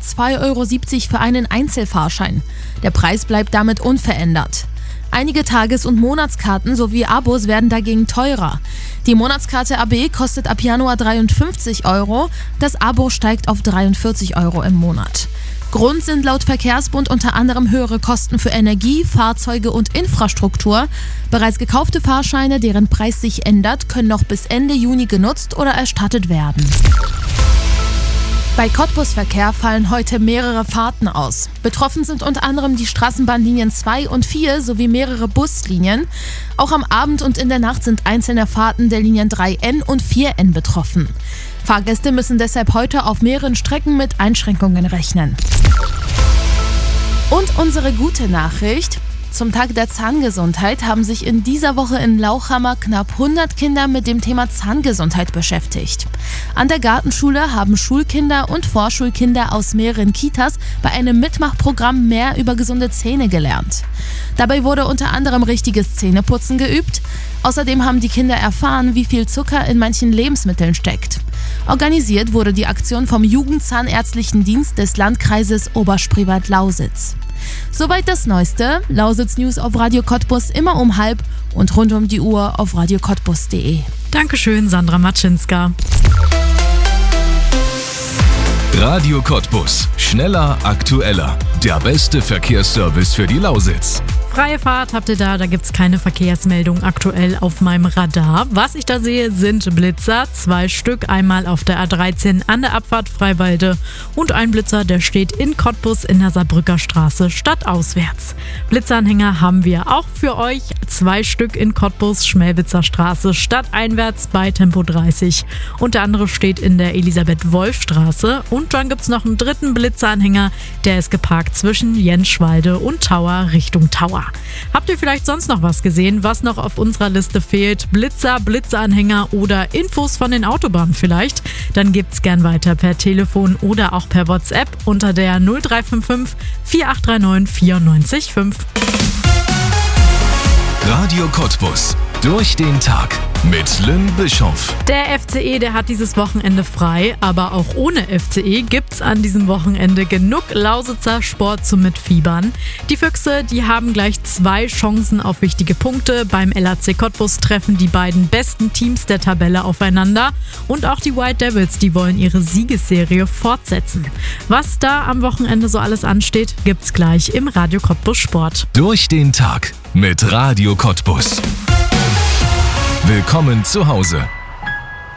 2,70 € für einen Einzelfahrschein. Der Preis bleibt damit unverändert. Einige Tages- und Monatskarten sowie Abos werden dagegen teurer. Die Monatskarte AB kostet ab Januar 53 €, das Abo steigt auf 43 € im Monat. Grund sind laut Verkehrsbund unter anderem höhere Kosten für Energie, Fahrzeuge und Infrastruktur. Bereits gekaufte Fahrscheine, deren Preis sich ändert, können noch bis Ende Juni genutzt oder erstattet werden. Bei Cottbus-Verkehr fallen heute mehrere Fahrten aus. Betroffen sind unter anderem die Straßenbahnlinien 2 und 4 sowie mehrere Buslinien. Auch am Abend und in der Nacht sind einzelne Fahrten der Linien 3N und 4N betroffen. Fahrgäste müssen deshalb heute auf mehreren Strecken mit Einschränkungen rechnen. Und unsere gute Nachricht: Zum Tag der Zahngesundheit haben sich in dieser Woche in Lauchhammer knapp 100 Kinder mit dem Thema Zahngesundheit beschäftigt. An der Gartenschule haben Schulkinder und Vorschulkinder aus mehreren Kitas bei einem Mitmachprogramm mehr über gesunde Zähne gelernt. Dabei wurde unter anderem richtiges Zähneputzen geübt. Außerdem haben die Kinder erfahren, wie viel Zucker in manchen Lebensmitteln steckt. Organisiert wurde die Aktion vom Jugendzahnärztlichen Dienst des Landkreises Oberspreewald-Lausitz. Soweit das Neueste. Lausitz News auf Radio Cottbus immer um 12:30 und rund um die Uhr auf radiocottbus.de. Dankeschön, Sandra Matschinska. Radio Cottbus. Schneller, aktueller. Der beste Verkehrsservice für die Lausitz. Freie Fahrt habt ihr da gibt's keine Verkehrsmeldung aktuell auf meinem Radar. Was ich da sehe, sind Blitzer, 2 Stück, einmal auf der A13 an der Abfahrt Freiwalde und ein Blitzer, der steht in Cottbus in der Saarbrücker Straße stadtauswärts. Blitzeranhänger haben wir auch für euch, 2 Stück in Cottbus, Schmelwitzer Straße stadteinwärts bei Tempo 30 und der andere steht in der Elisabeth-Wolf-Straße und dann gibt's noch einen dritten Blitzeranhänger, der ist geparkt zwischen Jenschwalde und Tauer Richtung Tauer. Habt ihr vielleicht sonst noch was gesehen, was noch auf unserer Liste fehlt? Blitzer, Blitzeranhänger oder Infos von den Autobahnen vielleicht? Dann gibt's gern weiter per Telefon oder auch per WhatsApp unter der 0355 4839 94 5. Radio Cottbus. Durch den Tag mit Lynn Bischoff. Der FCE, der hat dieses Wochenende frei, aber auch ohne FCE gibt's an diesem Wochenende genug Lausitzer Sport zum Mitfiebern. Die Füchse, die haben gleich 2 Chancen auf wichtige Punkte. Beim LAC Cottbus treffen die beiden besten Teams der Tabelle aufeinander und auch die White Devils, die wollen ihre Siegesserie fortsetzen. Was da am Wochenende so alles ansteht, gibt's gleich im Radio Cottbus Sport. Durch den Tag mit Radio Cottbus. Willkommen zu Hause.